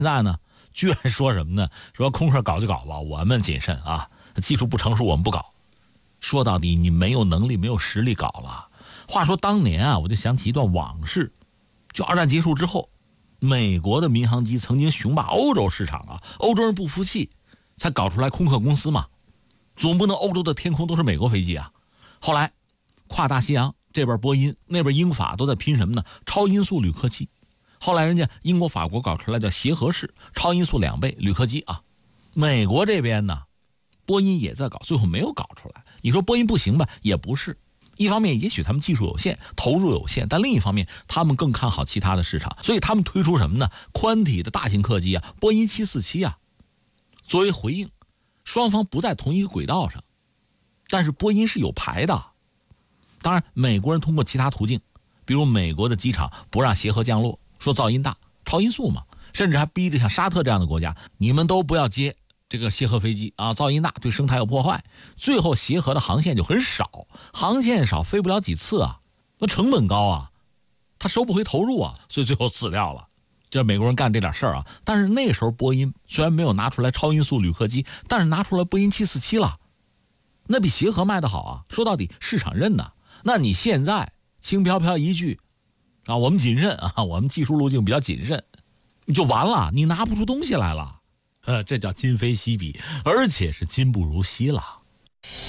现在呢，居然说什么呢？说空客搞就搞吧，我们谨慎啊，技术不成熟我们不搞。说到底，你没有能力、没有实力搞了。话说当年啊，我就想起一段往事，就二战结束之后，美国的民航机曾经雄霸欧洲市场啊，欧洲人不服气，才搞出来空客公司嘛。总不能欧洲的天空都是美国飞机啊。后来跨大西洋，这边波音，那边英法都在拼什么呢？超音速旅客机。后来人家英国法国搞出来叫协和式超音速2倍旅客机啊。美国这边呢，波音也在搞，最后没有搞出来。你说波音不行吧？也不是。一方面也许他们技术有限，投入有限，但另一方面他们更看好其他的市场，所以他们推出什么呢？宽体的大型客机啊，波音747啊。作为回应，双方不在同一个轨道上，但是波音是有牌的。当然美国人通过其他途径，比如美国的机场不让协和降落，说噪音大，超音速嘛，甚至还逼着像沙特这样的国家，你们都不要接这个协和飞机啊，噪音大，对生态有破坏。最后协和的航线就很少，航线少飞不了几次啊，那成本高啊，他收不回投入啊，所以最后死掉了。这美国人干这点事儿啊，但是那时候波音虽然没有拿出来超音速旅客机，但是拿出来波音747了，那比协和卖得好啊。说到底市场认呐。那你现在轻飘飘一句啊，我们谨慎啊，我们技术路径比较谨慎，你就完了，你拿不出东西来了。这叫今非昔比，而且是今不如昔了。